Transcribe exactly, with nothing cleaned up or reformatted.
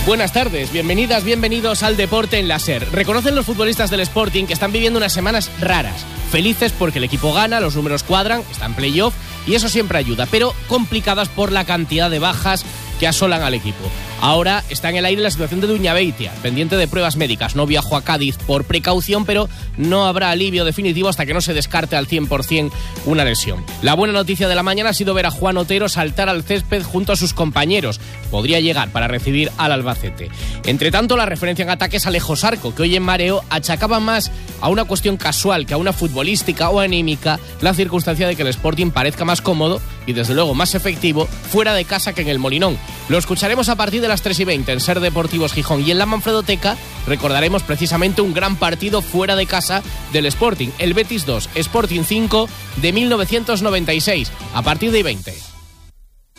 Buenas tardes, bienvenidas, bienvenidos al Deporte en la SER. Reconocen los futbolistas del Sporting que están viviendo unas semanas raras. Felices porque el equipo gana, los números cuadran, está en playoff y eso siempre ayuda, pero complicadas por la cantidad de bajas que asolan al equipo. Ahora está en el aire la situación de Duñabeitia, pendiente de pruebas médicas. No viajó a Cádiz por precaución, pero no habrá alivio definitivo hasta que no se descarte al cien por ciento una lesión. La buena noticia de la mañana ha sido ver a Juan Otero saltar al césped junto a sus compañeros. Podría llegar para recibir al Albacete. Entre tanto, la referencia en ataque es Alejo Sarco, que hoy en Mareo achacaba más a una cuestión casual que a una futbolística o anímica la circunstancia de que el Sporting parezca más cómodo y desde luego más efectivo fuera de casa que en el Molinón. Lo escucharemos a partir de las tres y veinte en SER Deportivos Gijón, y en la Manfredoteca recordaremos precisamente un gran partido fuera de casa del Sporting, el Betis dos, Sporting cinco de mil novecientos noventa y seis, a partir de veinte.